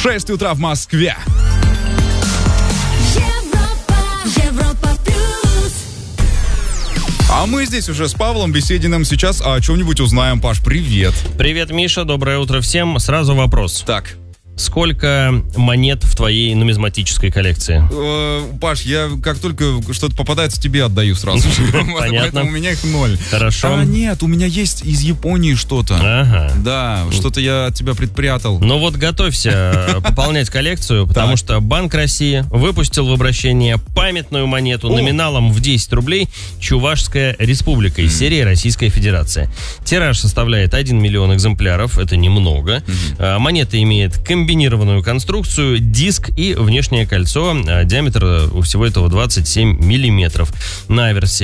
6 утра в Москве. А мы здесь уже с Павлом Бесединым сейчас о чем-нибудь узнаем. Паш, привет. Привет, Миша, доброе утро всем. Сразу вопрос. Так. Сколько монет в твоей нумизматической коллекции? Паш, я как только что-то попадается, тебе отдаю сразу же. Понятно. Поэтому у меня их 0. Хорошо. Нет, у меня есть из Японии что-то. Ага. Да, что-то я от тебя предпрятал. Ну вот готовься пополнять коллекцию, потому что Банк России выпустил в обращение памятную монету номиналом в 10 рублей «Чувашская республика» из серии Российская Федерация. Тираж составляет 1 миллион экземпляров, это немного. Монета имеет комбинированную конструкцию, диск и внешнее кольцо. Диаметр у всего этого 27 миллиметров. На версии